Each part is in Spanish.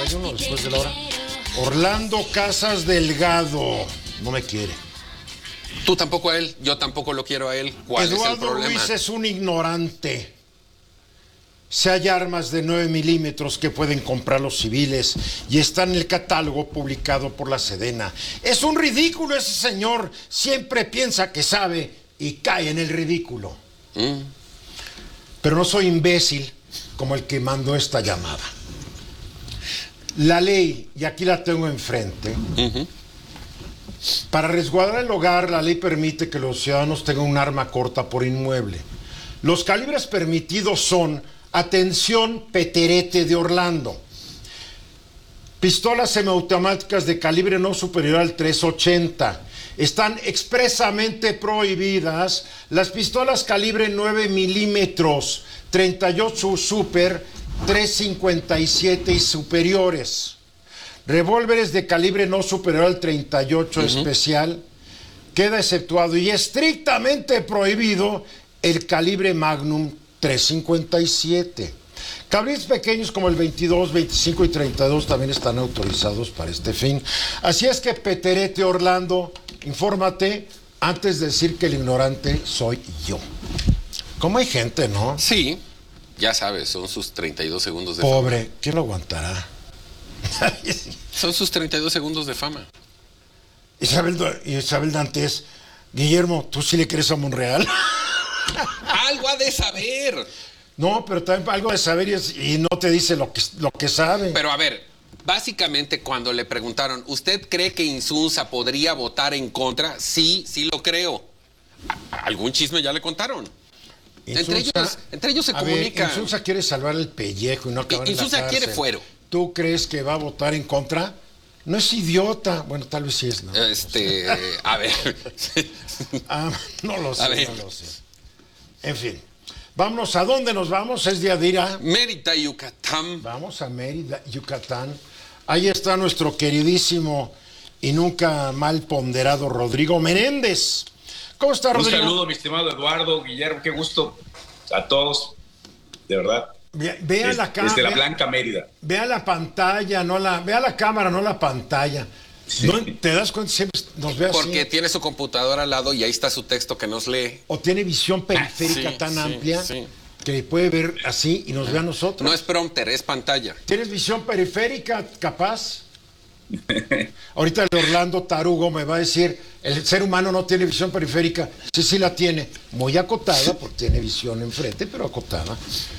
51 después de la hora. Orlando Casas Delgado. No me quiere. Tú tampoco a él, yo tampoco lo quiero a él. ¿Cuál es el Eduardo problema? Ruiz es un ignorante. Si hay armas de 9 milímetros que pueden comprar los civiles y está en el catálogo publicado por la Sedena. Es un ridículo ese señor. Siempre piensa que sabe y cae en el ridículo. Pero no soy imbécil como el que mandó esta llamada. La ley, y aquí la tengo enfrente, para resguardar el hogar, la ley permite que los ciudadanos tengan un arma corta por inmueble. Los calibres permitidos son, atención, Peterete de Orlando, pistolas semiautomáticas de calibre no superior al .380. Están expresamente prohibidas las pistolas calibre 9 milímetros, 38 Super, 357 y superiores. Revólveres de calibre no superior al 38 especial. Queda exceptuado y estrictamente prohibido el calibre Magnum 357. Calibres pequeños como el 22, 25 y 32 también están autorizados para este fin. Así es que, Peterete Orlando, infórmate antes de decir que el ignorante soy yo. ¿Cómo hay gente, no? Sí, ya sabes, son sus 32 segundos de Pobre, fama. ¿quién lo aguantará? Son sus 32 segundos de fama. Isabel Dantes, Guillermo, ¿tú sí le crees a Monreal? Algo ha de saber. No, pero también algo de saber y no te dice lo que sabe. Pero a ver, básicamente cuando le preguntaron, ¿usted cree que Insunza podría votar en contra? Sí, sí lo creo. ¿Algún chisme ya le contaron? Insunza, entre ellos se comunican. Insunza quiere salvar el pellejo y no acabar en la Insunza cárcel. quiere fuero. ¿Tú crees que va a votar en contra? No es idiota. Bueno, tal vez sí es, ¿no? A ver. No lo sé, A ver. no lo sé. En fin. Vámonos, ¿a dónde nos vamos? Es día de ir a... Mérida, Yucatán. Vamos a Mérida, Yucatán. Ahí está nuestro queridísimo y nunca mal ponderado Rodrigo Menéndez. ¿Cómo está, Rodrigo? Un saludo, mi estimado Eduardo, Guillermo, qué gusto a todos, de verdad. Vea la cámara. Desde la Blanca Mérida. Vea la pantalla, vea la cámara, no la pantalla. Sí. ¿No te das cuenta? Siempre nos ve así. Porque tiene su computadora al lado y ahí está su texto que nos lee. O tiene visión periférica tan amplia que puede ver así y nos ve a nosotros. No es prompter, es pantalla. ¿Tienes visión periférica capaz? Ahorita el Orlando Tarugo me va a decir, el ser humano no tiene visión periférica. Sí, sí la tiene. Muy acotada, porque tiene visión enfrente, pero acotada.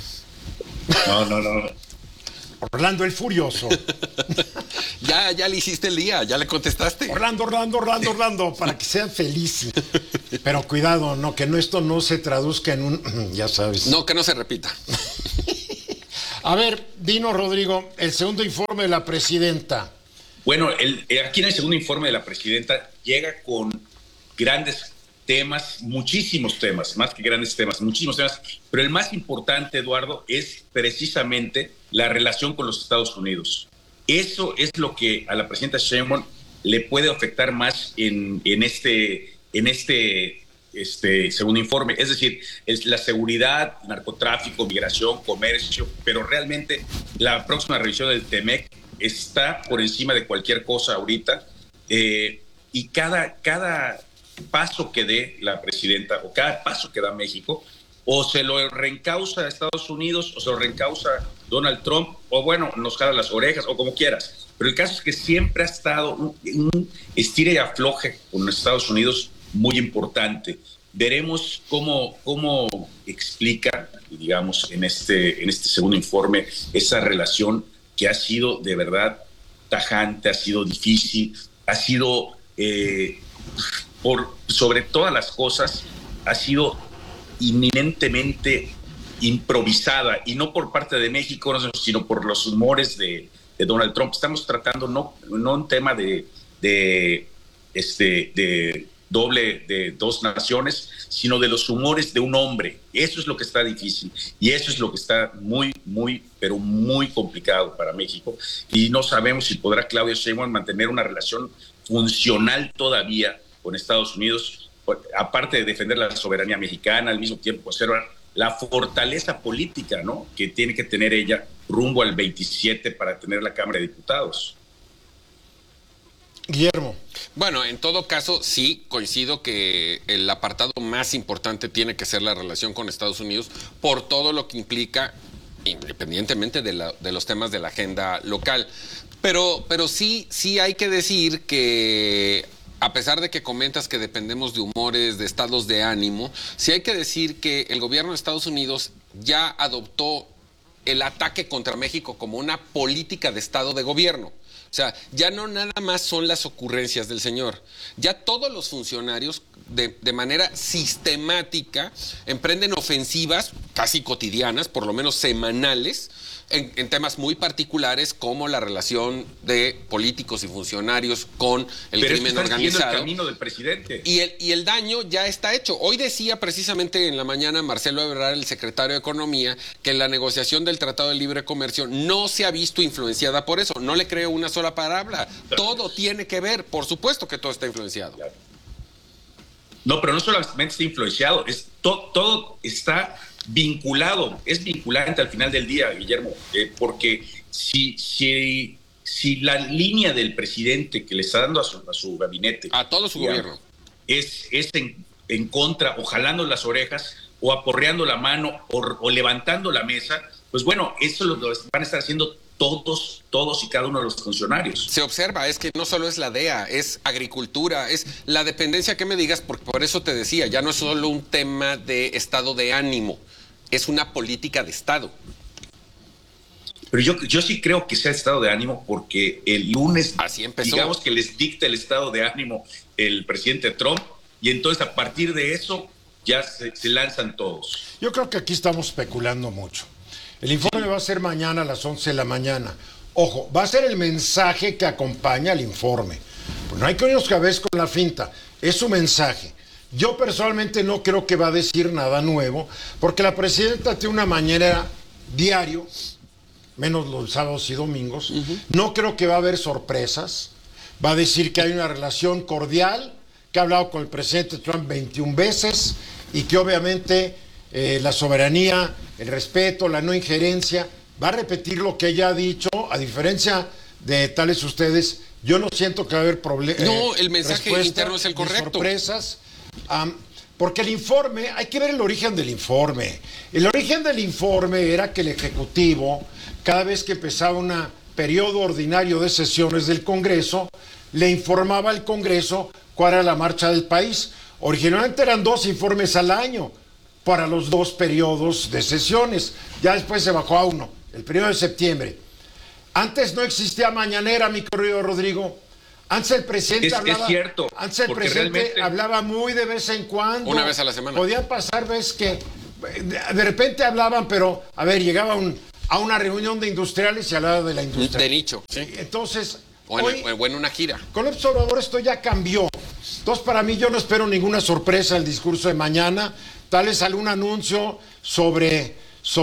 No. Orlando el Furioso. Ya le hiciste el día, ya le contestaste. Orlando, para que sean felices. Pero cuidado, no, que esto no se traduzca en un, ya sabes. No, que no se repita. A ver, dinos, Rodrigo, el segundo informe de la presidenta. Bueno, aquí en el segundo informe de la presidenta llega con grandes temas, muchísimos temas, más que grandes temas, muchísimos temas, pero el más importante, Eduardo, es precisamente la relación con los Estados Unidos. Eso es lo que a la presidenta Sheinbaum le puede afectar más en este segundo informe, es decir, es la seguridad, narcotráfico, migración, comercio, pero realmente la próxima revisión del TEMEC está por encima de cualquier cosa ahorita, y cada paso que dé la presidenta o cada paso que da México, o se lo reencausa a Estados Unidos o se lo reencausa Donald Trump, o bueno, nos jala las orejas o como quieras, pero el caso es que siempre ha estado un estire y afloje con Estados Unidos muy importante. Veremos cómo explica, digamos, en este segundo informe esa relación que ha sido de verdad tajante, ha sido difícil, ha sido, sobre todas las cosas, ha sido inminentemente improvisada, y no por parte de México, sino por los humores de Donald Trump. Estamos tratando no un tema de dos naciones, sino de los humores de un hombre. Eso es lo que está difícil y eso es lo que está muy, pero muy complicado para México, y no sabemos si podrá Claudia Sheinbaum mantener una relación funcional todavía con Estados Unidos, aparte de defender la soberanía mexicana, al mismo tiempo conservar la fortaleza política, ¿no?, que tiene que tener ella rumbo al 27 para tener la Cámara de Diputados. Guillermo. Bueno, en todo caso, sí, coincido que el apartado más importante tiene que ser la relación con Estados Unidos por todo lo que implica, independientemente de los temas de la agenda local. Pero sí hay que decir que, a pesar de que comentas que dependemos de humores, de estados de ánimo, sí hay que decir que el gobierno de Estados Unidos ya adoptó el ataque contra México como una política de estado de gobierno. O sea, ya no nada más son las ocurrencias del señor. Ya todos los funcionarios, de manera sistemática, emprenden ofensivas casi cotidianas, por lo menos semanales, en temas muy particulares como la relación de políticos y funcionarios con el crimen organizado. El camino del presidente. Y el daño ya está hecho. Hoy decía precisamente en la mañana Marcelo Ebrard, el secretario de Economía, que la negociación del Tratado de Libre Comercio no se ha visto influenciada por eso. No le creo una sola palabra. Todo tiene que ver, por supuesto que todo está influenciado. Claro. No, pero no solamente está influenciado, todo está vinculado, es vinculante al final del día, Guillermo, porque si la línea del presidente que le está dando a su gabinete, a todo su gobierno, es en contra, o jalando las orejas, o aporreando la mano, o levantando la mesa, pues bueno, eso lo van a estar haciendo todos y cada uno de los funcionarios. Se observa, es que no solo es la DEA, es agricultura, es la dependencia que me digas, porque por eso te decía, ya no es solo un tema de estado de ánimo, es una política de Estado. Pero yo sí creo que sea estado de ánimo, porque el lunes, así empezó, digamos que les dicta el estado de ánimo el presidente Trump, y entonces a partir de eso ya se lanzan todos. Yo creo que aquí estamos especulando mucho. El informe va a ser mañana a las 11 de la mañana. Ojo, va a ser el mensaje que acompaña al informe. Pues no hay que irnos cabeza con la finta, es su mensaje. Yo personalmente no creo que va a decir nada nuevo, porque la presidenta tiene una mañanera diario, menos los sábados y domingos. No creo que va a haber sorpresas. Va a decir que hay una relación cordial, que ha hablado con el presidente Trump 21 veces y que obviamente la soberanía, el respeto, la no injerencia, va a repetir lo que ella ha dicho. A diferencia de tales ustedes, yo no siento que va a haber problemas. No, el mensaje interno es el correcto. Sorpresas. Porque el informe, hay que ver el origen del informe. El origen del informe era que el Ejecutivo, cada vez que empezaba un periodo ordinario de sesiones del Congreso, le informaba al Congreso cuál era la marcha del país. Originalmente eran 2 informes al año para los 2 periodos de sesiones. Ya después se bajó a 1, el periodo de septiembre. Antes no existía mañanera, mi querido Rodrigo. Antes el presidente hablaba. Es cierto. Antes el presidente hablaba muy de vez en cuando. Una vez a la semana. Podían pasar veces que de repente hablaban, pero a ver, llegaba a una reunión de industriales y hablaba de la industria. De nicho, sí. Entonces. O en una gira. Con López Obrador esto ya cambió. Entonces, para mí, yo no espero ninguna sorpresa el discurso de mañana. Tal vez algún anuncio sobre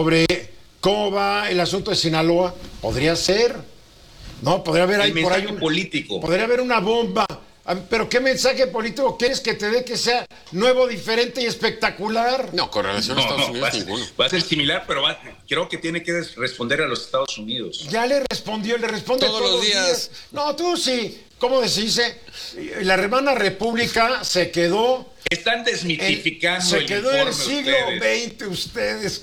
cómo va el asunto de Sinaloa. Podría ser. No, podría haber ahí por ahí político. Podría haber una bomba. Pero ¿qué mensaje político quieres que te dé que sea nuevo, diferente y espectacular? No, con relación a Estados Unidos ninguno. Va a ser similar, pero creo que tiene que responder a los Estados Unidos. Ya le responde todos los días. No, tú sí. ¿Cómo se dice? La hermana República se quedó. Están desmitificando se quedó en el siglo XX ustedes.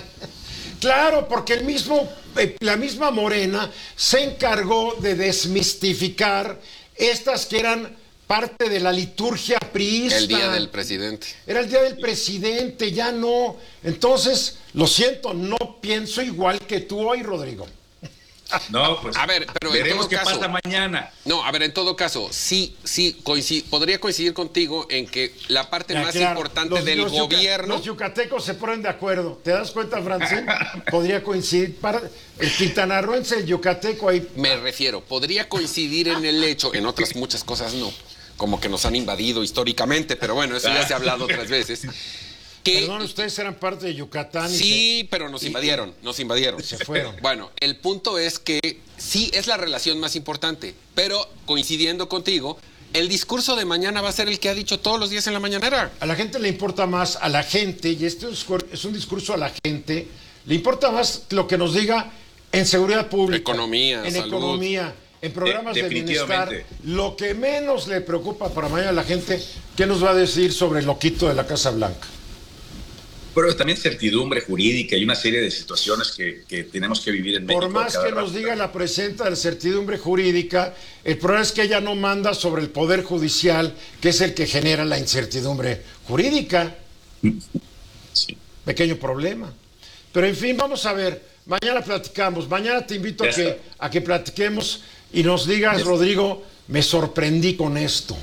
Claro, porque la misma Morena se encargó de desmistificar estas que eran parte de la liturgia priista. El día del presidente. Era el día del presidente, ya no. Entonces, lo siento, no pienso igual que tú hoy, Rodrigo. No, pues a ver, pero veremos en todo qué caso, pasa mañana. No, a ver, en todo caso, sí, podría coincidir contigo en que la parte más importante del gobierno... Los yucatecos se ponen de acuerdo. ¿Te das cuenta, Francín? Podría coincidir el quintanarroense, el yucateco ahí. Me refiero, podría coincidir en el hecho, en otras muchas cosas no, como que nos han invadido históricamente, pero bueno, eso ya se ha hablado otras veces. Perdón, ustedes eran parte de Yucatán. Sí, pero nos invadieron. Se fueron. Bueno, el punto es que sí es la relación más importante, pero coincidiendo contigo, El discurso de mañana va a ser el que ha dicho todos los días en la mañanera. A la gente le importa más, a la gente, y este es un discurso a la gente, le importa más lo que nos diga en seguridad pública, Economía, en salud. economía, en programas de bienestar. Definitivamente. Lo que menos le preocupa para mañana a la gente, ¿qué nos va a decir sobre el loquito de la Casa Blanca? Pero también certidumbre jurídica y una serie de situaciones que tenemos que vivir en México. Por más que nos diga la presidenta de la certidumbre jurídica, el problema es que ella no manda sobre el Poder Judicial, que es el que genera la incertidumbre jurídica. Sí. Pequeño problema. Pero en fin, vamos a ver. Mañana platicamos. Mañana te invito a que platiquemos y nos digas, Rodrigo, me sorprendí con esto.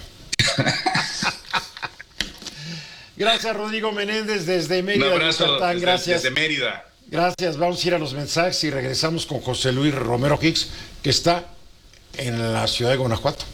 Gracias, Rodrigo Menéndez, desde Mérida. Un abrazo, Yucatán. Gracias. desde Mérida. Gracias. Vamos a ir a los mensajes y regresamos con José Luis Romero Hicks, que está en la ciudad de Guanajuato.